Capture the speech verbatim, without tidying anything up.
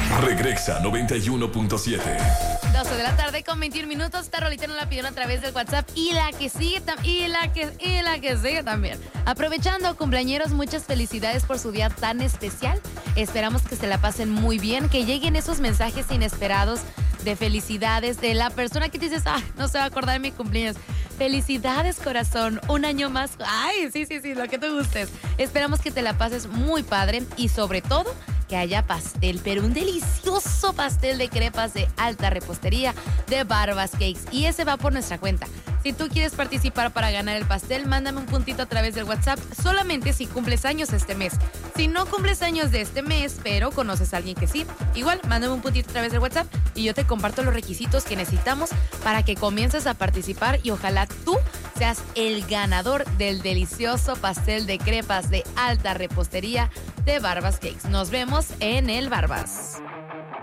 Regresa noventa y uno punto siete. doce de la tarde con veintiún minutos. Esta rolita nos la pidieron a través del WhatsApp y la que sigue tam- y la que y la que sigue también. Aprovechando, cumpleañeros, muchas felicidades por su día tan especial. Esperamos que se la pasen muy bien, que lleguen esos mensajes inesperados de felicidades de la persona que dices, ah, no se va a acordar de mi cumpleaños. Felicidades, corazón, un año más. Ay, sí, sí, sí, lo que te gustes. Esperamos que te la pases muy padre y sobre todo que haya pastel, pero un delicioso pastel de crepas de alta repostería de Barbas Cakes. Y ese va por nuestra cuenta. Si tú quieres participar para ganar el pastel, mándame un puntito a través del WhatsApp solamente si cumples años este mes. Si no cumples años de este mes, pero conoces a alguien que sí, igual mándame un puntito a través del WhatsApp y yo te comparto los requisitos que necesitamos para que comiences a participar y ojalá tú seas el ganador del delicioso pastel de crepas de alta repostería de Barbas Cakes. Nos vemos en el Barbas.